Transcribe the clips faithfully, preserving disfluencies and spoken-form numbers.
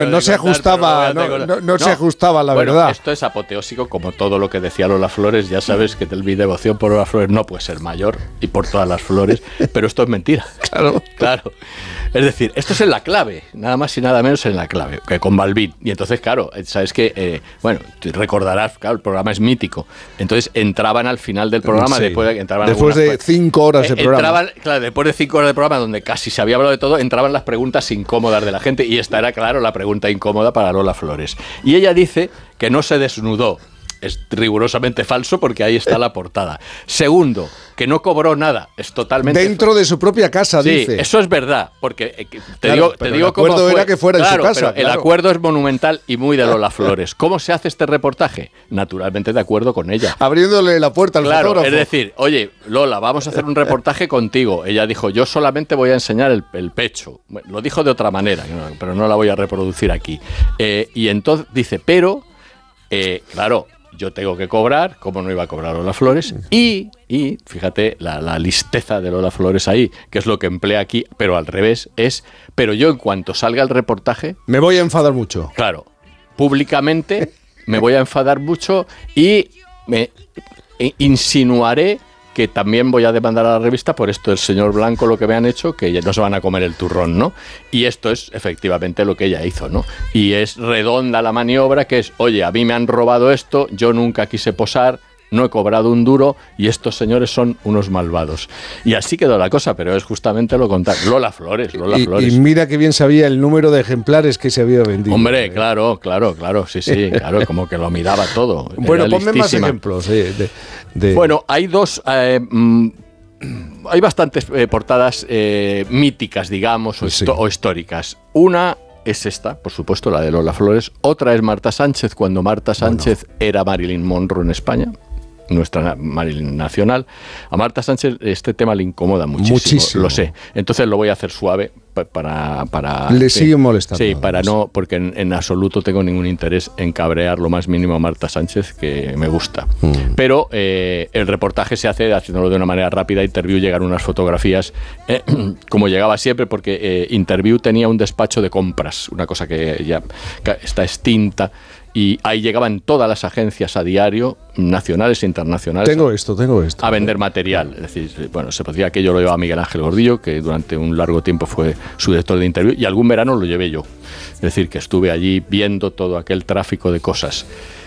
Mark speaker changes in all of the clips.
Speaker 1: no se ajustaba, no, no, no, no se ajustaba la
Speaker 2: bueno,
Speaker 1: verdad.
Speaker 2: Esto es apoteósico, como todo lo que decía Lola Flores. Ya sabes que mi devoción por Lola Flores no puede ser mayor y por todas las flores, pero esto es mentira.
Speaker 1: Claro.
Speaker 2: Claro. Es decir, esto es en la clave, nada más y nada menos en la clave, que con Balbín. Y entonces, claro, sabes que, eh, bueno, recordarás, claro, el programa es mítico. Entonces entraban al final del programa,
Speaker 1: sí.
Speaker 2: después, de, entraban
Speaker 1: después
Speaker 2: algunas,
Speaker 1: de cinco horas de
Speaker 2: eh,
Speaker 1: programa.
Speaker 2: Entraban, claro, después de cinco horas de programa, donde casi se había hablado de todo, entraban las preguntas incómodas de la gente. Y esta era, claro, la pregunta incómoda para Lola Flores. Y ella dice que no se desnudó. Es rigurosamente falso porque ahí está la portada. Segundo, que no cobró nada. Es totalmente...
Speaker 1: Dentro de su propia casa,
Speaker 2: sí,
Speaker 1: dice.
Speaker 2: eso es verdad. Porque eh, te
Speaker 1: claro,
Speaker 2: digo, te digo
Speaker 1: el acuerdo
Speaker 2: cómo fue.
Speaker 1: era que fuera
Speaker 2: claro,
Speaker 1: en su casa.
Speaker 2: Pero
Speaker 1: claro.
Speaker 2: El acuerdo es monumental y muy de Lola Flores. ¿Cómo se hace este reportaje? Naturalmente de acuerdo con ella.
Speaker 1: Abriéndole la puerta al
Speaker 2: claro,
Speaker 1: fotógrafo.
Speaker 2: Es decir, oye, Lola, vamos a hacer un reportaje contigo. Ella dijo, yo solamente voy a enseñar el, el pecho. Bueno, lo dijo de otra manera, pero no la voy a reproducir aquí. Eh, y entonces dice, pero, eh, claro... yo tengo que cobrar, como no iba a cobrar Lola Flores, y, y fíjate la, la listeza de Lola Flores ahí, que es lo que emplea aquí, pero al revés, es, pero yo en cuanto salga el reportaje...
Speaker 1: me voy a enfadar mucho.
Speaker 2: Claro, públicamente me voy a enfadar mucho y me insinuaré que también voy a demandar a la revista por esto del señor Blanco, lo que me han hecho, que ya no se van a comer el turrón, ¿no? Y esto es efectivamente lo que ella hizo, ¿no? Y es redonda la maniobra, que es, oye, a mí me han robado esto, yo nunca quise posar, no he cobrado un duro y estos señores son unos malvados. Y así quedó la cosa, pero es justamente lo contrario. Lola Flores, Lola
Speaker 1: y,
Speaker 2: Flores.
Speaker 1: Y mira que bien sabía el número de ejemplares que se había vendido.
Speaker 2: Hombre, claro, claro, claro, sí, sí, claro, como que lo miraba todo.
Speaker 1: Bueno,
Speaker 2: Era
Speaker 1: ponme
Speaker 2: listísima.
Speaker 1: más ejemplos. Eh, de, de...
Speaker 2: Bueno, hay dos... Eh, mm, hay bastantes eh, portadas eh, míticas, digamos, o,
Speaker 1: Sí.
Speaker 2: histo- o históricas. Una... es esta, por supuesto, la de Lola Flores. Otra es Marta Sánchez, cuando Marta Sánchez bueno. era Marilyn Monroe en España, nuestra Marilyn nacional. A Marta Sánchez este tema le incomoda muchísimo,
Speaker 1: muchísimo.
Speaker 2: Lo sé. Entonces lo voy a hacer suave para... para
Speaker 1: Le
Speaker 2: sí,
Speaker 1: sigue molestando.
Speaker 2: Sí, para no, porque en, en absoluto tengo ningún interés en cabrear lo más mínimo a Marta Sánchez, que me gusta. Mm. Pero eh, el reportaje se hace haciéndolo de una manera rápida. Interview llegan unas fotografías, eh, como llegaba siempre, porque eh, Interview tenía un despacho de compras, una cosa que ya está extinta. Y ahí llegaban todas las agencias a diario, nacionales e internacionales.
Speaker 1: Tengo esto, tengo esto.
Speaker 2: A vender material. Es decir, bueno, se podía que yo lo llevaba a Miguel Ángel Gordillo, que durante un largo tiempo fue su director de Interview, y algún verano lo llevé yo. Es decir, que estuve allí viendo todo aquel tráfico de cosas.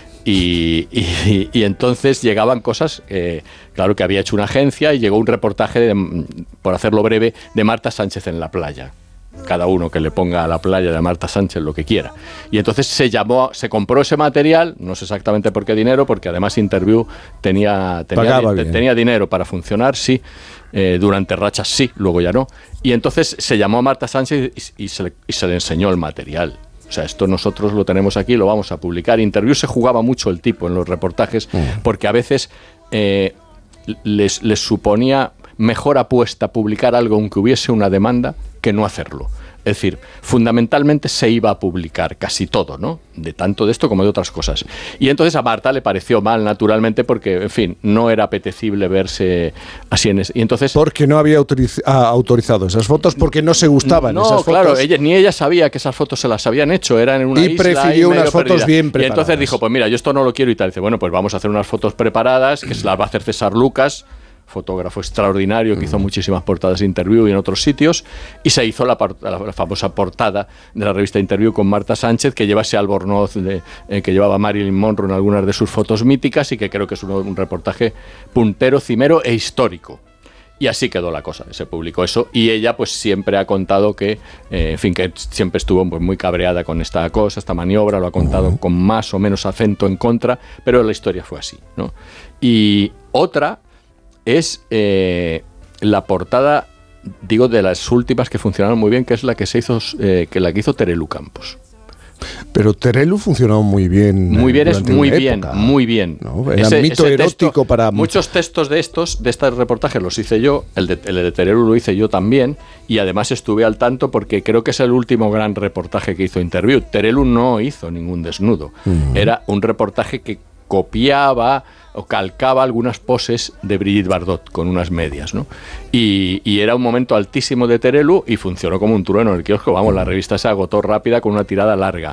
Speaker 2: Y, y, y entonces llegaban cosas, eh, claro que había hecho una agencia, y llegó un reportaje, de, por hacerlo breve, de Marta Sánchez en la playa. Cada uno que le ponga a la playa de Marta Sánchez lo que quiera. Y entonces se llamó, se compró ese material, no sé exactamente por qué dinero, porque además Interview tenía, tenía, di, tenía dinero para funcionar, sí, eh, durante rachas sí, luego ya no. Y entonces se llamó a Marta Sánchez y, y, se, le, y se le enseñó el material. O sea, esto nosotros lo tenemos aquí, lo vamos a publicar. Interview se jugaba mucho el tipo en los reportajes, mm. porque a veces eh, les, les suponía mejor apuesta publicar algo aunque hubiese una demanda que no hacerlo. Es decir, fundamentalmente se iba a publicar casi todo, ¿no? De tanto de esto como de otras cosas. Y entonces a Marta le pareció mal, naturalmente, porque, en fin, no era apetecible verse así en ese... Y entonces...
Speaker 1: Porque no había autoriz- ah, autorizado esas fotos, porque no se gustaban
Speaker 2: no,
Speaker 1: esas fotos.
Speaker 2: No, claro, ella, ni ella sabía que esas fotos se las habían hecho, eran en una
Speaker 1: y
Speaker 2: isla
Speaker 1: prefirió
Speaker 2: y
Speaker 1: unas fotos
Speaker 2: perdida.
Speaker 1: bien preparadas.
Speaker 2: Y entonces dijo, pues mira, yo esto no lo quiero y tal. Dice, bueno, pues vamos a hacer unas fotos preparadas, que se las va a hacer César Lucas, fotógrafo extraordinario que hizo muchísimas portadas de Interview y en otros sitios, y se hizo la, la, la famosa portada de la revista Interview con Marta Sánchez, que lleva ese albornoz de, eh, que llevaba Marilyn Monroe en algunas de sus fotos míticas, y que creo que es un, un reportaje puntero, cimero e histórico. Y así quedó la cosa, se publicó eso, y ella pues siempre ha contado que, eh, en fin, que siempre estuvo pues, muy cabreada con esta cosa, esta maniobra, lo ha contado uh-huh. con más o menos acento en contra, pero la historia fue así, ¿no? Y otra es eh, la portada, digo, de las últimas que funcionaron muy bien, que es la que se hizo, eh, que la que hizo Terelu Campos.
Speaker 1: Pero Terelu funcionó muy bien.
Speaker 2: Muy bien, es muy bien,
Speaker 1: época.
Speaker 2: muy bien.
Speaker 1: ¿No? Era ese, mito ese erótico
Speaker 2: texto,
Speaker 1: para...
Speaker 2: Muchos textos de estos, de este reportaje los hice yo, el de, el de Terelu lo hice yo también, y además estuve al tanto porque creo que es el último gran reportaje que hizo Interview. Terelu no hizo ningún desnudo. Uh-huh. Era un reportaje que copiaba o calcaba algunas poses de Brigitte Bardot con unas medias, ¿no? Y, y era un momento altísimo de Terelu y funcionó como un trueno en el kiosco. Vamos, la revista se agotó rápida con una tirada larga.